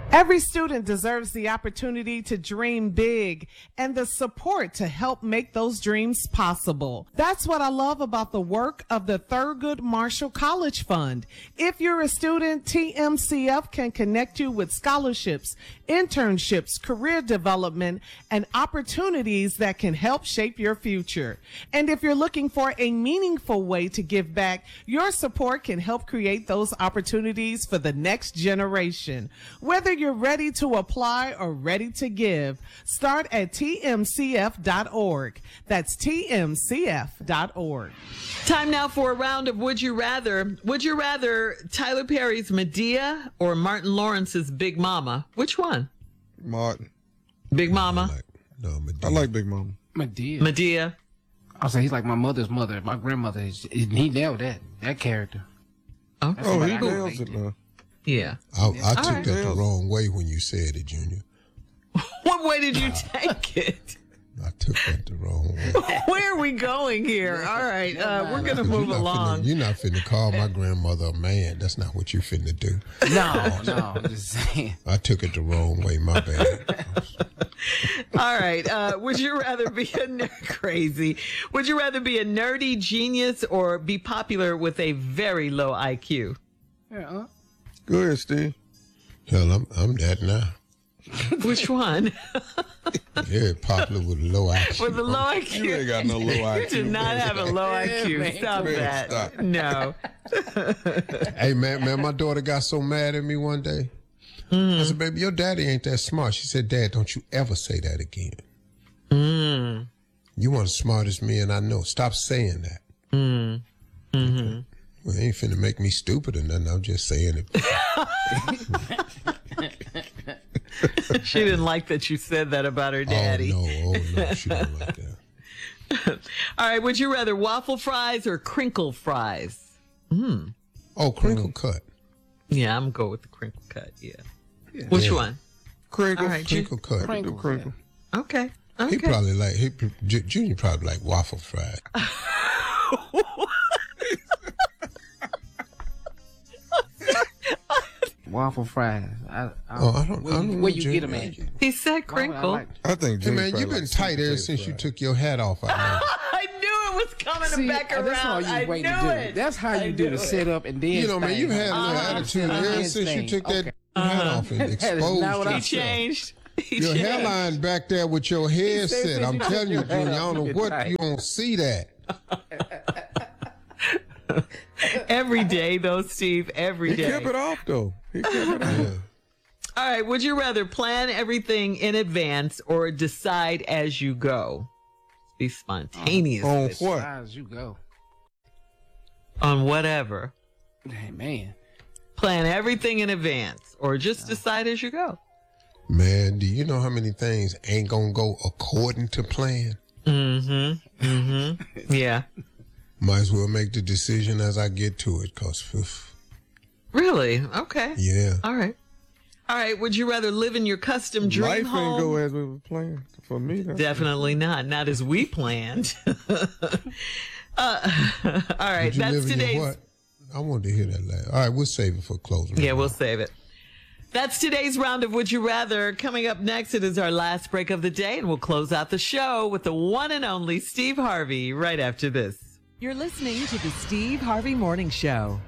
Every student deserves the opportunity to dream big and the support to help make those dreams possible. That's what I love about the work of the Thurgood Marshall College Fund. If you're a student, TMCF can connect you with scholarships, internships, career development, and opportunities that can help shape your future. And if you're looking for a meaningful way to give back, your support can help create those opportunities for the next generation. Whether you're ready to apply or ready to give, start at tmcf.org. That's tmcf.org. Time now for a round of Would You Rather. Would you rather Tyler Perry's Medea or Martin Lawrence's Big Mama? Which one? Martin. Big Mama? I like Big Mama. Medea. I'll say he's like my mother's mother. My grandmother, he nailed that character. Okay. Oh, he Cool. nails it now. Yeah. I took right. that the wrong way when you said it, Junior. What way did you take it? I took that the wrong way. Where are we going here? All right. We're going to move along. You're not finna call my grandmother a man. That's not what you finna do. No, I'm just saying. I took it the wrong way. My bad. All right. Would you rather be crazy? Would you rather be a nerdy genius or be popular with a very low IQ? Yeah. Go ahead, Steve. Hell, I'm that now. Which one? Yeah, popular with low IQ. With the low IQ. You ain't got no low IQ. You do not have a low IQ. man. Stop Man, that. stop. No. Hey, man, my daughter got so mad at me one day. I said, baby, your daddy ain't that smart. She said, Dad, don't you ever say that again. You one of the smartest men I know. Stop saying that. Well, it ain't finna make me stupid or nothing. I'm just saying it. She didn't like that you said that about her daddy. Oh, no, she don't like that. All right. Would you rather waffle fries or crinkle fries? Oh, crinkle cut. Yeah, I'm going with the crinkle cut. Yeah. Which Yeah. one? Crinkle. All right. Crinkle cut. Do crinkle. Okay. He probably like, Junior probably like waffle fries. Waffle fries. I don't where know you get Junior them at? He said crinkle. I think Hey, Junior man, probably you've been likes tight ever potato since you fries. took your hat off. I I knew it was coming See, back around. that's all I you wait knew to do. it. That's how I you do knew the it. setup and then you know, man, you've had a little attitude ever since you took that hat off and That is exposed not what I He yourself. changed. He Your changed. hairline back there with your head said set. since I'm you telling you, took your hat Junior, I off, don't know you what tight. you don't see that. Every day, though, Steve. Every He day. kept it off, though. He kept it off. Yeah. All right. Would you rather plan everything in advance or decide as you go? Be spontaneous On with it. what? As you go. On whatever. Hey, man. Plan everything in advance or just decide as you go. Man, do you know how many things ain't gonna go according to plan? Yeah. Might as well make the decision as I get to it, cause Really? Okay. yeah. All right. All right. Would you rather live in your custom dream Life home? ain't go as we were playing. For me, that's Definitely not. Not as we planned. All right. Did you That's live in your today's. what? I wanted to hear that last. All right, we'll save it for closing. Yeah, we'll save it. That's today's round of Would You Rather. Coming up next, it is our last break of the day, and we'll close out the show with the one and only Steve Harvey right after this. You're listening to the Steve Harvey Morning Show.